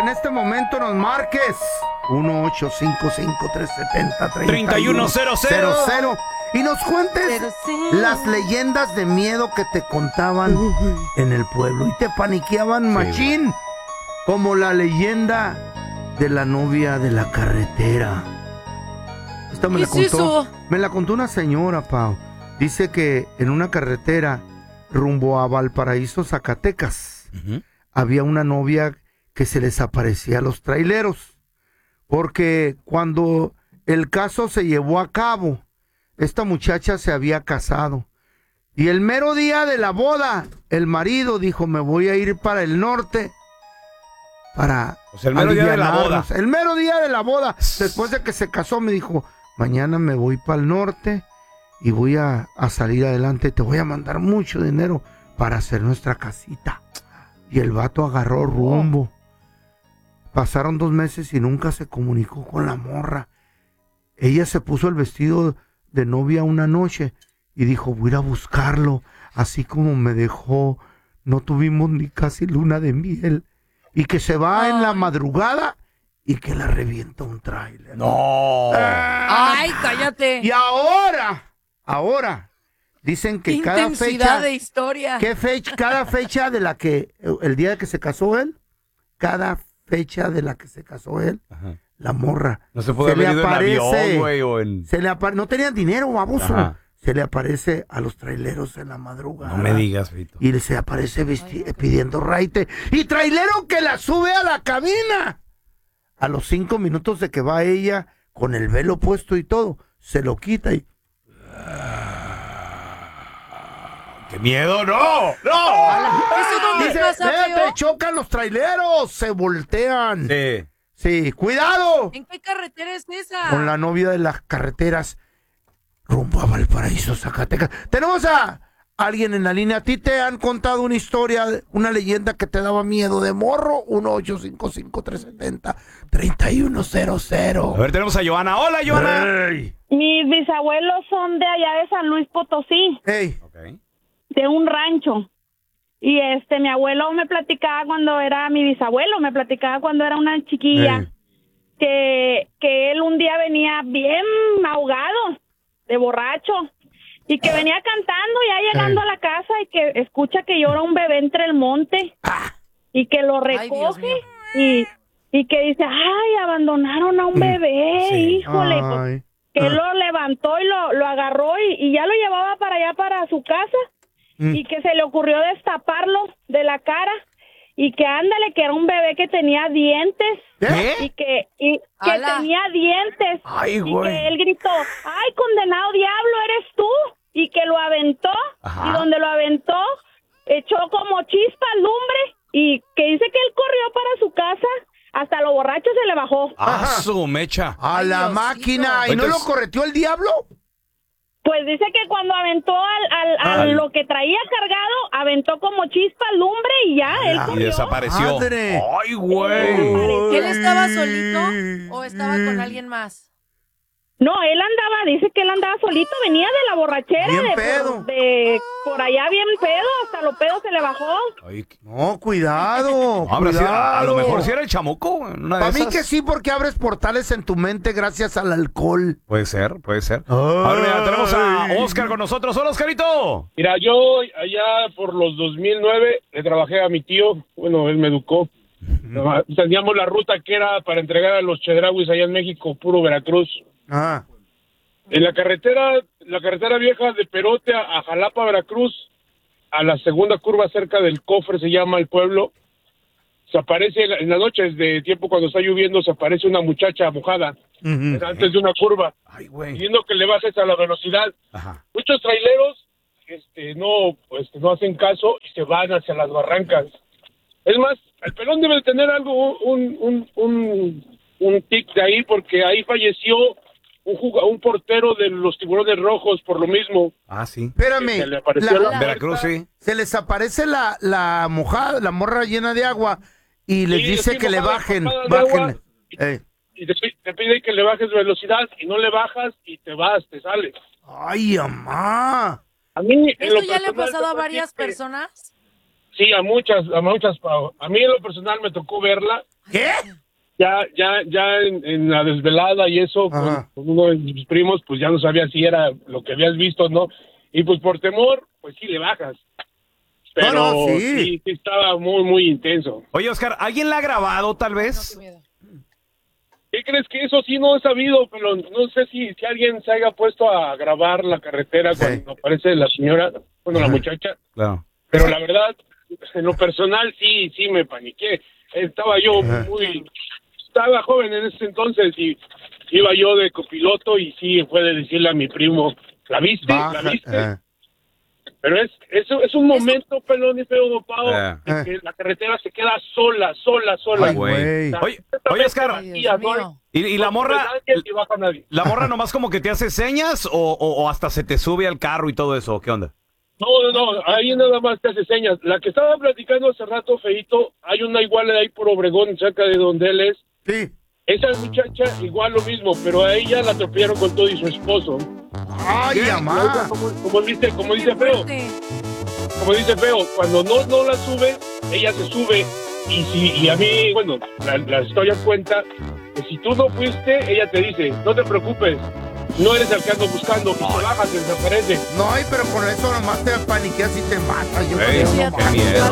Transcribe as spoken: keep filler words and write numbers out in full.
en este momento nos marques. uno ocho cinco cinco tres siete cero treinta y uno cero cero y nos cuentes las leyendas de miedo que te contaban en el pueblo y te paniqueaban machín, sí, como la leyenda de la novia de la carretera. Esta me la contó, eso? me la contó una señora, Pau. Dice que en una carretera rumbo a Valparaíso, Zacatecas, uh-huh, había una novia que se les aparecía a los traileros, porque cuando el caso se llevó a cabo, esta muchacha se había casado, y el mero día de la boda, el marido dijo, me voy a ir para el norte, para o sea, el mero día de la boda. El mero día de la boda, después de que se casó, me dijo, mañana me voy para el norte, y voy a, a salir adelante, te voy a mandar mucho dinero para hacer nuestra casita. Y el vato agarró rumbo. Pasaron dos meses y nunca se comunicó con la morra. Ella se puso el vestido de novia una noche y dijo, voy a ir a buscarlo. Así como me dejó, no tuvimos ni casi luna de miel. Y que se va Ay. en la madrugada y que la revienta un tráiler. ¡No! ¡Ah! ¡Ay, cállate! Y ahora, ahora, dicen que ¿Qué cada intensidad fecha... de historia? ¿Qué fecha? Cada fecha de la que... El día que se casó él, cada fecha de la que se casó él, Ajá. la morra. No se puede haber ido en avión, güey, o en... Se le apare, no tenían dinero, baboso. Ajá. Se le aparece a los traileros en la madrugada. No me digas, Fito. Y se aparece vesti- pidiendo raite. Y trailero que la sube a la cabina. A los cinco minutos de que va ella, con el velo puesto y todo, se lo quita y... ¡Qué miedo! ¡No! ¡No! ¿Eso dónde Dice, pasa, te chocan los traileros, se voltean. Sí. Sí, cuidado. ¿En qué carretera es esa? Con la novia de las carreteras rumbo a Valparaíso, Zacatecas. Tenemos a alguien en la línea. ¿A ti te han contado una historia, una leyenda que te daba miedo de morro? uno ocho cinco cinco tres siete cero tres uno cero cero. A ver, tenemos a Joana. ¡Hola, Joana! Hey. Mis bisabuelos son de allá de San Luis Potosí. Hey. Okay. De un rancho. Y este, mi abuelo me platicaba cuando era, mi bisabuelo me platicaba cuando era una chiquilla, hey. que, que él un día venía bien ahogado, de borracho, y que venía cantando ya llegando hey. a la casa y que escucha que llora un bebé entre el monte, y que lo recoge y, y que dice, ay, abandonaron a un bebé, sí. híjole, pues, que él lo levantó y lo, lo agarró y, y ya lo llevaba para allá, para su casa. Mm. Y que se le ocurrió destaparlo de la cara y que ándale, que era un bebé que tenía dientes. ¿Qué? Y que, y que tenía dientes. Ay, y güey. que él gritó, ay, condenado diablo, eres tú. Y que lo aventó. Ajá. Y donde lo aventó, echó como chispa lumbre y que dice que él corrió para su casa. Hasta lo borracho se le bajó. ¡Ah, su mecha! A Ay, la Diosito. máquina. ¿Y Entonces... no lo correteó el diablo? Pues dice que cuando aventó al, al, al, al lo que traía cargado, aventó como chispa lumbre y ya, él y desapareció. Madre. ¡Ay, güey! ¿Que él estaba solito o estaba con alguien más? No, él andaba, dice que él andaba solito, venía de la borrachera, bien de, pedo. Por, de por allá bien pedo, hasta los pedos se le bajó. Ay, no, cuidado, Hombre, cuidado. Si a, a lo mejor si era el chamuco. Para mí que sí, porque abres portales en tu mente gracias al alcohol. Puede ser, puede ser. Ay. Ahora mira, tenemos a Oscar con nosotros. ¡Hola, Oscarito! Mira, yo allá por los dos mil nueve le trabajé a mi tío, bueno, él me educó. Uh-huh. Teníamos la ruta que era para entregar a los chedrauis allá en México, puro Veracruz. Ah. En la carretera, la carretera vieja de Perote a, a Jalapa, Veracruz, a la segunda curva cerca del Cofre, se llama el pueblo, se aparece en las noches de tiempo cuando está lloviendo, se aparece una muchacha mojada, uh-huh. antes de una curva, Ay, güey. pidiendo que le bajes a la velocidad. Ajá. Muchos traileros este, no, pues, no hacen caso y se van hacia las barrancas. Es más, el pelón debe tener algo, un, un, un, un tic de ahí, porque ahí falleció Un, jug- un portero de los Tiburones Rojos por lo mismo. Ah, sí. Espérame. Se le apareció la, la Veracruz, sí. Se les aparece la, la mojada, la morra llena de agua y les sí, dice sí, que le mojada, bajen, mojada bajen. Y, eh. y te, te pide que le bajes velocidad y no le bajas y te vas, te sales. Ay, mamá. A mí, ¿Eso ya le ha pasado a varias que, personas? Sí, a muchas, a muchas, a mí en lo personal me tocó verla. ¿Qué? Ya, ya, ya en, en la desvelada y eso, con, con uno de mis primos, pues ya no sabía si era lo que habías visto o no. Y pues por temor, pues sí le bajas. Pero no, no, sí. sí, sí estaba muy, muy intenso. Oye, Oscar, ¿alguien la ha grabado tal vez? ¿Qué crees que eso sí no he sabido? Pero no sé si, si alguien se haya puesto a grabar la carretera Sí. cuando aparece la señora, bueno, la muchacha. Claro. Pero la verdad, en lo personal sí, sí me paniqué. Estaba yo muy... Estaba joven en ese entonces y iba yo de copiloto y sí fue de decirle a mi primo, ¿la viste? Baja, ¿La viste? eh. Pero es, es, es un momento, pelón y feo, Pau, Eh. en que la carretera se queda sola, sola, sola. Ay, güey. O sea, Oye, oye, Oscar, vacía, no hay- ¿y, y la no morra, sube nadie y baja nadie. la morra nomás como que te hace señas o, o, o hasta se te sube al carro y todo eso? ¿Qué onda? No, no, no, ahí nada más te hace señas. La que estaba platicando hace rato, Feito, hay una igual ahí por Obregón, cerca de donde él es. Sí. Esa muchacha igual lo mismo, pero a ella la atropellaron con todo y su esposo. Ay, Y mamá. otra, Como, como dice, como dice Feo, como dice Feo, cuando no, no la sube, ella se sube. Y si y a mí, bueno, la, la historia cuenta que si tú no fuiste, ella te dice, no te preocupes, no eres el que ando buscando, y se baja, se desaparece. No, ay, pero con eso nomás te paniqueas y te matas. Yo Ey, no, qué miedo.